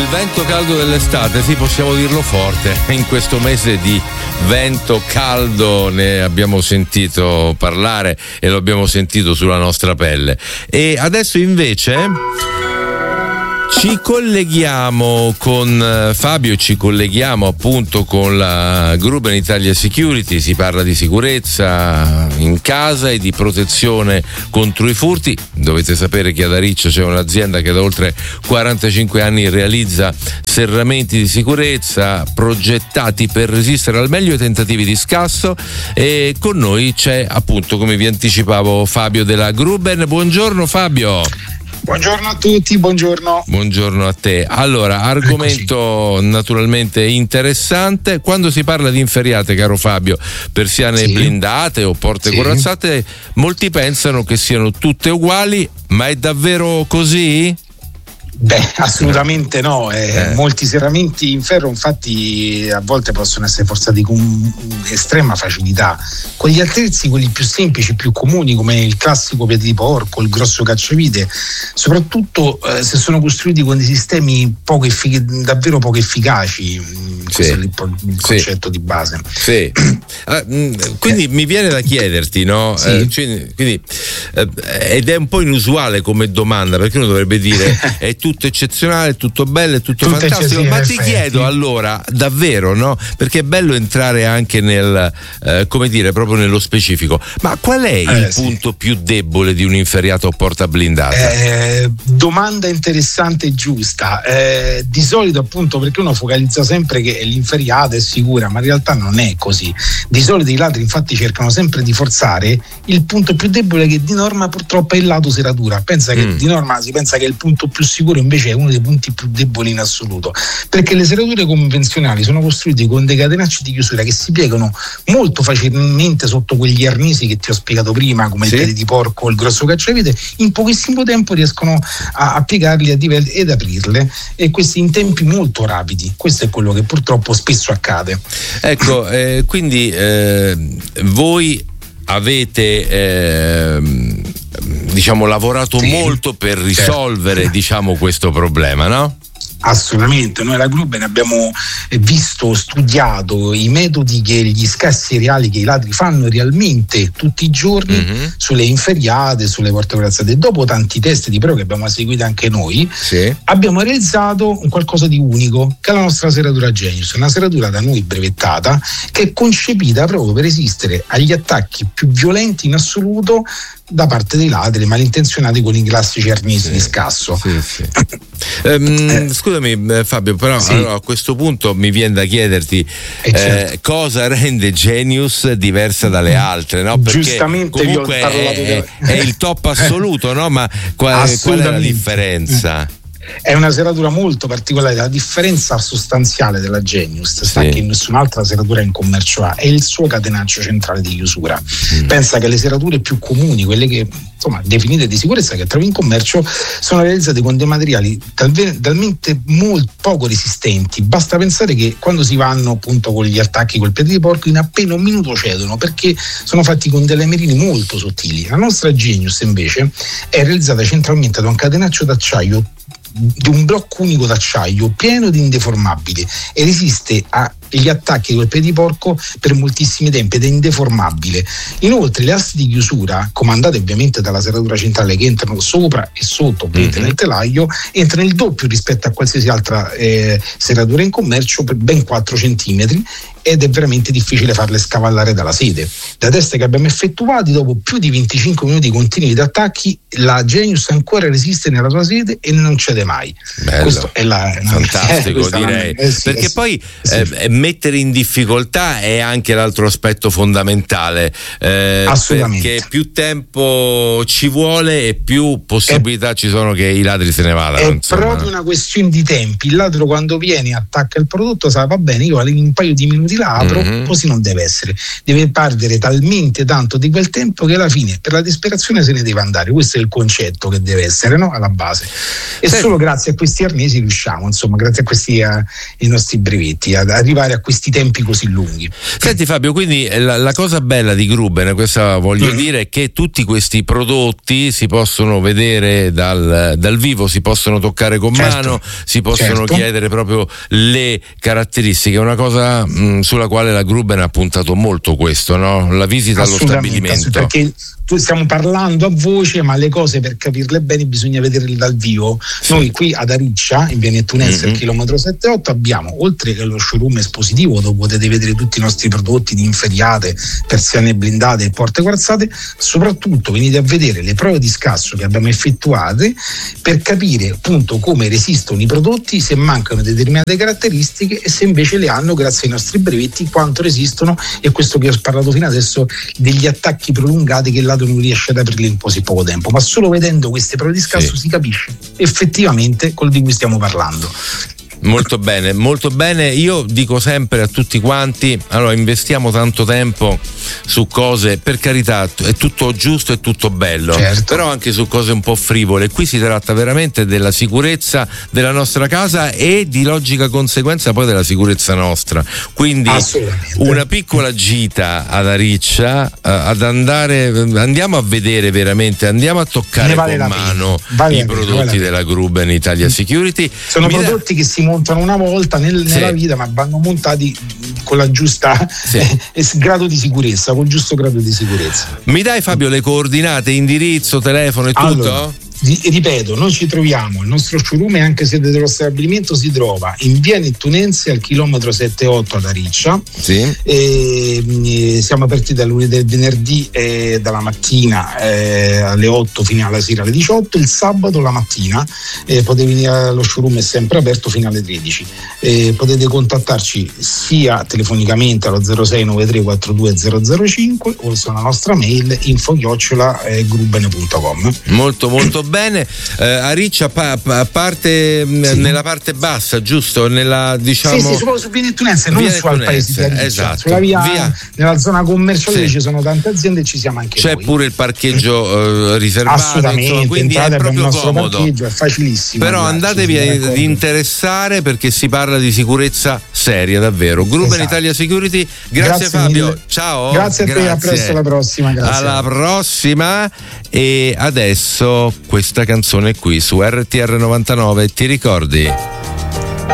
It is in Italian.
Il vento caldo dell'estate, sì, possiamo dirlo forte. In questo mese di vento caldo ne abbiamo sentito parlare e lo abbiamo sentito sulla nostra pelle. E adesso invece ci colleghiamo con Fabio, ci colleghiamo appunto con la Gruben Italia Security. Si parla di sicurezza in casa e di protezione contro i furti. Dovete sapere che ad Ariccia c'è un'azienda che da oltre 45 anni realizza serramenti di sicurezza progettati per resistere al meglio ai tentativi di scasso, e con noi c'è appunto, come vi anticipavo, Fabio della Gruben. Buongiorno Fabio. Buongiorno a tutti, buongiorno. Buongiorno a te. Allora, argomento naturalmente interessante. Quando si parla di inferriate, caro Fabio, persiane blindate o porte corazzate, molti pensano che siano tutte uguali, ma è davvero così? Beh, assolutamente no. Molti serramenti in ferro infatti a volte possono essere forzati con estrema facilità. Con gli attrezzi, quelli più semplici, più comuni, come il classico piede di porco, il grosso cacciavite, soprattutto se sono costruiti con dei sistemi davvero poco efficaci. Questo è il concetto di base. Sì. Quindi mi viene da chiederti, no? Quindi, ed è un po' inusuale come domanda, perché uno dovrebbe dire è tutto eccezionale, è tutto bello, è tutto fantastico, ma ti chiedo allora davvero, no? Perché è bello entrare anche nel come dire, proprio nello specifico, ma qual è il punto più debole di un'inferriata o porta blindata? Domanda interessante e giusta. Di solito, appunto, perché uno focalizza sempre che l'inferriata è sicura, ma in realtà non è così. Di solito i ladri infatti cercano sempre di forzare il punto più debole, che di norma purtroppo è il lato serratura. Che di norma si pensa che il punto più sicuro invece è uno dei punti più deboli in assoluto, perché le serrature convenzionali sono costruite con dei catenacci di chiusura che si piegano molto facilmente sotto quegli arnesi che ti ho spiegato prima, come il piede di porco o il grosso cacciavite. In pochissimo tempo riescono a piegarli ed aprirle, e questi in tempi molto rapidi. Questo è quello che purtroppo spesso accade. Ecco, quindi voi avete lavorato molto per risolvere questo problema, no? Assolutamente, noi alla Gruben abbiamo studiato i metodi che gli scassi reali che i ladri fanno realmente tutti i giorni sulle inferriate, sulle porte corazzate. Dopo tanti test di prova che abbiamo seguito anche noi, abbiamo realizzato un qualcosa di unico, che è la nostra serratura Genius, una serratura da noi brevettata, che è concepita proprio per resistere agli attacchi più violenti in assoluto da parte dei ladri malintenzionati con i classici arnesi di scasso. Scusami Fabio, però allora, a questo punto mi viene da chiederti cosa rende Genius diversa dalle altre, no? Perché giustamente comunque è il top assoluto, no? Ma qual è la differenza? È una serratura molto particolare. La differenza sostanziale della Genius sta che nessun'altra serratura in commercio ha, è il suo catenaccio centrale di chiusura. Pensa che le serrature più comuni, quelle che definite di sicurezza, che trovi in commercio, sono realizzate con dei materiali talmente molto poco resistenti. Basta pensare che quando si vanno appunto con gli attacchi col piede di porco, in appena un minuto cedono, perché sono fatti con delle merini molto sottili. La nostra Genius invece è realizzata centralmente da un catenaccio d'acciaio, di un blocco unico d'acciaio pieno di indeformabili, e resiste agli attacchi col piede di porco per moltissimi tempi ed è indeformabile. Inoltre le aste di chiusura, comandate ovviamente dalla serratura centrale, che entrano sopra e sotto nel telaio, entrano il doppio rispetto a qualsiasi altra serratura in commercio, per ben 4 centimetri, ed è veramente difficile farle scavallare dalla sede. Da test che abbiamo effettuati, dopo più di 25 minuti continui di attacchi, la Genius ancora resiste nella sua sede e non cede mai. Bello. Questo è fantastico, direi. Perché poi mettere in difficoltà è anche l'altro aspetto fondamentale, perché più tempo ci vuole e più possibilità ci sono che i ladri se ne vadano. È proprio una questione di tempi. Il ladro, quando viene, attacca il prodotto, sa, va bene, io in un paio di minuti la apro, così non deve essere. Deve perdere talmente tanto di quel tempo che alla fine, per la disperazione, se ne deve andare. Questo è il concetto che deve essere, no? Alla base. E solo grazie a questi arnesi riusciamo, grazie a questi i nostri brevetti, ad arrivare arrivare a questi tempi così lunghi. Senti Fabio, quindi la cosa bella di Gruben, questa voglio dire, è che tutti questi prodotti si possono vedere dal vivo, si possono toccare con mano, si possono chiedere proprio le caratteristiche. È una cosa sulla quale la Gruben ha puntato molto, questo, no? La visita allo stabilimento. Perché stiamo parlando a voce, ma le cose per capirle bene bisogna vederle dal vivo. Noi qui ad Ariccia, in via Nettunense, al chilometro 7-8, abbiamo, oltre che lo showroom espositivo dove potete vedere tutti i nostri prodotti di inferriate, persiane blindate e porte quarzate, soprattutto venite a vedere le prove di scasso che abbiamo effettuate per capire appunto come resistono i prodotti, se mancano determinate caratteristiche e se invece le hanno grazie ai nostri brevetti, quanto resistono, e questo che ho parlato fino adesso degli attacchi prolungati che il lato non riesce ad aprirli in così poco tempo, ma solo vedendo queste prove di scasso si capisce effettivamente quello di cui stiamo parlando. Molto bene, molto bene. Io dico sempre a tutti quanti, allora investiamo tanto tempo su cose, per carità, è tutto giusto e tutto bello, però anche su cose un po' frivole. Qui si tratta veramente della sicurezza della nostra casa e di logica conseguenza poi della sicurezza nostra. Quindi una piccola gita ad Ariccia, andiamo a vedere veramente, andiamo a toccare con mano i prodotti della Gruben Italia Security. Sono prodotti che si montano una volta nella vita, ma vanno montati con la giusta grado di sicurezza, col giusto grado di sicurezza. Mi dai, Fabio, le coordinate, indirizzo, telefono e tutto? Allora, ripeto, noi ci troviamo, il nostro showroom e anche sede dello stabilimento si trova in via Nettunense al chilometro 7-8 ad Ariccia. Siamo aperti dal lunedì al venerdì dalla mattina alle 8 fino alla sera alle 18, il sabato la mattina potete venire allo showroom, è sempre aperto fino alle 13. Potete contattarci sia telefonicamente allo 0693420005 o sulla nostra mail info@gruben.com. Molto molto bene. Ariccia parte nella parte bassa, giusto? Nella, diciamo, sì, su via Nettunense, non su al paese di Ariccia, esatto. Sulla via, nella zona commerciale dove ci sono tante aziende e ci siamo anche c'è noi. Pure il parcheggio riservato, assolutamente, insomma, quindi è proprio comodo, è facilissimo. Però andatevi ad interessare, perché si parla di sicurezza seria davvero. Gruben Italia Security, grazie Fabio, mille. Ciao, grazie a te, a presto, alla prossima, grazie. Alla prossima. E adesso questa canzone qui su RTR 99, ti ricordi?